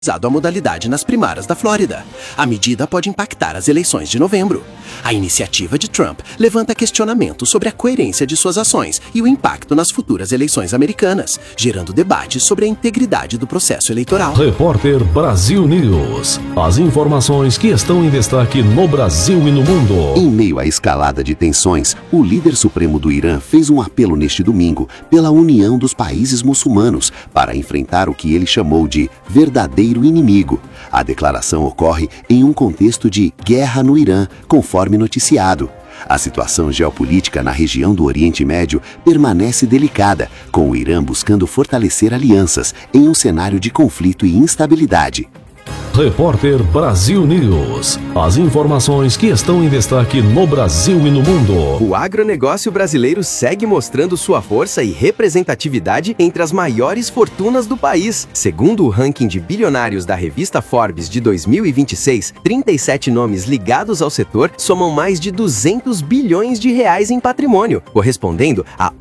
a modalidade nas primárias da Flórida. A medida pode impactar as eleições de novembro. A iniciativa de Trump levanta questionamentos sobre a coerência de suas ações e o impacto nas futuras eleições americanas, gerando debates sobre a integridade do processo eleitoral. Repórter Brasil News. As informações que estão em destaque no Brasil e no mundo. Em meio à escalada de tensões, o líder supremo do Irã fez um apelo neste domingo pela união dos países muçulmanos para enfrentar o que ele chamou de verdadeiro inimigo. A declaração ocorre em um contexto de guerra no Irã, conforme noticiado. A situação geopolítica na região do Oriente Médio permanece delicada, com o Irã buscando fortalecer alianças em um cenário de conflito e instabilidade. Repórter Brasil News. As informações que estão em destaque no Brasil e no mundo. O agronegócio brasileiro segue mostrando sua força e representatividade entre as maiores fortunas do país. Segundo o ranking de bilionários da revista Forbes de 2026, 37 nomes ligados ao setor somam mais de 200 bilhões de reais em patrimônio, correspondendo a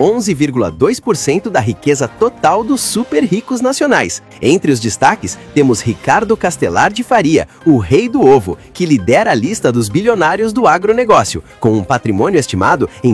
11,2% da riqueza total dos super ricos nacionais. Entre os destaques, temos Ricardo Castelar de Faria, o rei do ovo, que lidera a lista dos bilionários do agronegócio, com um patrimônio estimado em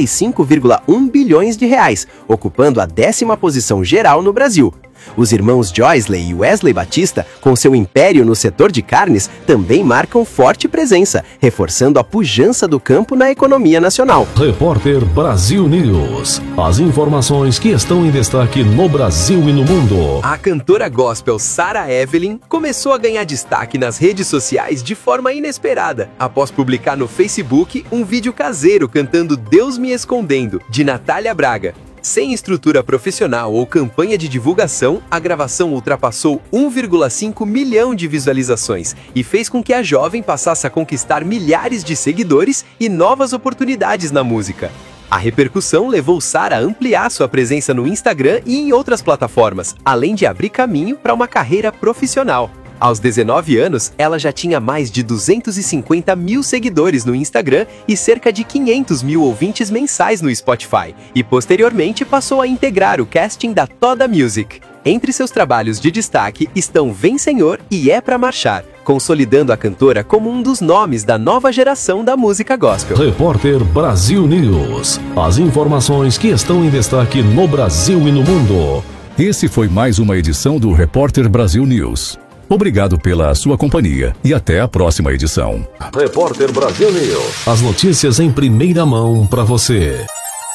35,1 bilhões de reais, ocupando a 10ª posição geral no Brasil. Os irmãos Joisley e Wesley Batista, com seu império no setor de carnes, também marcam forte presença, reforçando a pujança do campo na economia nacional. Repórter Brasil News. As informações que estão em destaque no Brasil e no mundo. A cantora gospel Sarah Evelyn começou a ganhar destaque nas redes sociais de forma inesperada, após publicar no Facebook um vídeo caseiro cantando Deus Me Escondendo, de Natália Braga. Sem estrutura profissional ou campanha de divulgação, a gravação ultrapassou 1,5 milhão de visualizações e fez com que a jovem passasse a conquistar milhares de seguidores e novas oportunidades na música. A repercussão levou Sarah a ampliar sua presença no Instagram e em outras plataformas, além de abrir caminho para uma carreira profissional. Aos 19 anos, ela já tinha mais de 250 mil seguidores no Instagram e cerca de 500 mil ouvintes mensais no Spotify, e posteriormente passou a integrar o casting da Toda Music. Entre seus trabalhos de destaque estão Vem Senhor e É Pra Marchar, consolidando a cantora como um dos nomes da nova geração da música gospel. Repórter Brasil News. As informações que estão em destaque no Brasil e no mundo. Esse foi mais uma edição do Repórter Brasil News. Obrigado pela sua companhia e até a próxima edição. Repórter Brasil News. As notícias em primeira mão para você.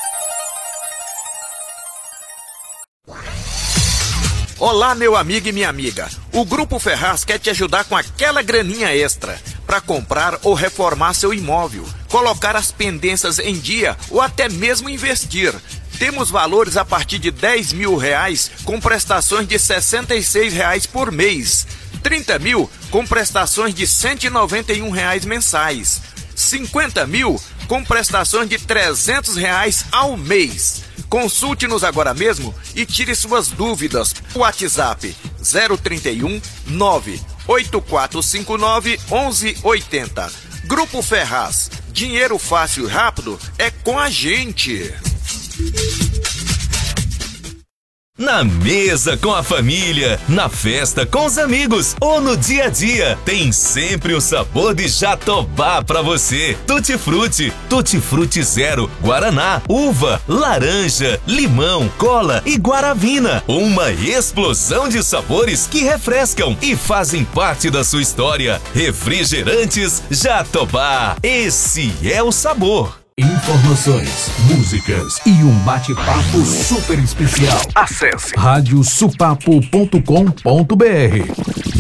Olá, meu amigo e minha amiga. O Grupo Ferraz quer te ajudar com aquela graninha extra para comprar ou reformar seu imóvel, colocar as pendências em dia ou até mesmo investir. Temos valores a partir de R$10 mil com prestações de R$66 por mês. 30 mil com prestações de R$191 mensais. 50 mil com prestações de R$300 ao mês. Consulte-nos agora mesmo e tire suas dúvidas. WhatsApp 031 98459 1180. Grupo Ferraz. Dinheiro fácil e rápido é com a gente. Na mesa com a família, na festa com os amigos ou no dia a dia, tem sempre o sabor de Jatobá pra você. Tutti Frutti Zero, Guaraná, uva, laranja, limão, cola e guaravina. Uma explosão de sabores que refrescam e fazem parte da sua história. Refrigerantes Jatobá, esse é o sabor. Informações, músicas e um bate-papo super especial. Acesse radiosupapo.com.br.